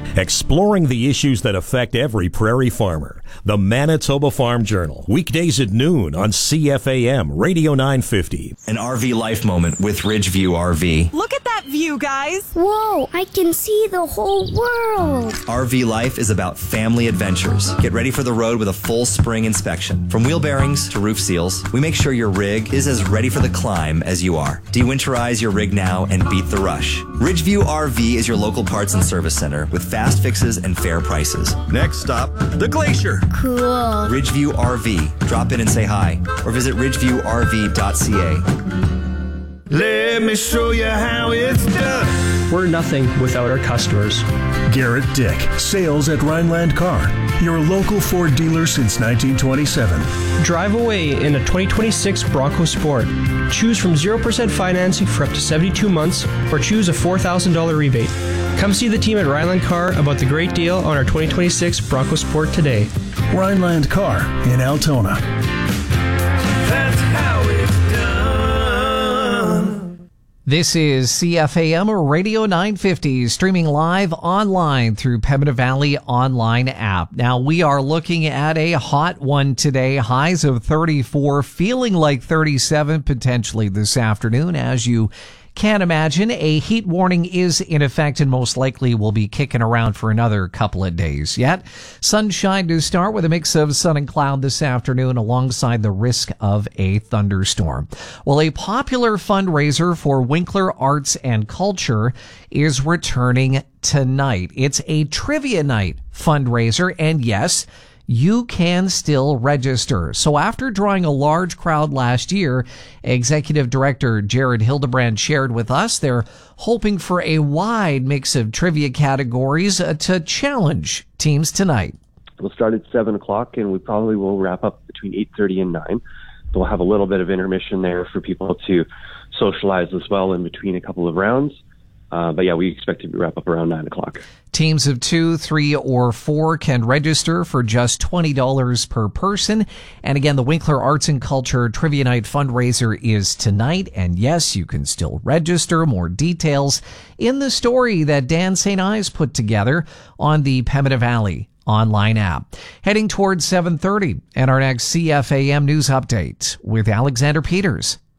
exploring the issues that affect every prairie farmer. The Manitoba Farm Journal, weekdays at noon on CFAM Radio 950. An RV life moment with Ridgeview RV. Look at that view, guys. Whoa, I can see the whole world. RV life is about family adventures. Get ready for the road with a full spring inspection. From wheel bearings to roof seals, we make sure your rig is as ready for the climb as you are. De-winterize your rig now and beat the rush. Ridgeview RV is your local parts and service center with fast fixes and fair prices. Next stop, the Glacier. Cool. Ridgeview RV. Drop in and say hi or visit ridgeviewrv.ca. Let me show you how it's done. We're nothing without our customers. Garrett Dick, sales at Rhineland Car, your local Ford dealer since 1927. Drive away in a 2026 Bronco Sport. Choose from 0% financing for up to 72 months or choose a $4,000 rebate. Come see the team at Rhineland Car about the great deal on our 2026 Bronco Sport today. Rhineland Car in Altona. That's how it's done. This is CFAM Radio 950, streaming live online through Pembina Valley online app. Now, we are looking at a hot one today, highs of 34, feeling like 37 potentially this afternoon. As you can imagine, a heat warning is in effect and most likely will be kicking around for another couple of days yet. Sunshine to start with a mix of sun and cloud this afternoon alongside the risk of a thunderstorm. Well, a popular fundraiser for Winkler Arts and Culture is returning tonight. It's a trivia night fundraiser, and yes, you can still register. So after drawing a large crowd last year, Executive Director Jared Hildebrand shared with us they're hoping for a wide mix of trivia categories to challenge teams tonight. We'll start at 7 o'clock, and we probably will wrap up between 8:30 and 9. So we'll have a little bit of intermission there for people to socialize as well in between a couple of rounds. But yeah, we expect to wrap up around 9 o'clock. Teams of 2, 3, or 4 can register for just $20 per person. And again, the Winkler Arts and Culture Trivia Night fundraiser is tonight. And yes, you can still register. More details in the story that Dan St. Ives put together on the Pembina Valley online app. Heading towards 7:30 and our next CFAM news update with Alexander Peters.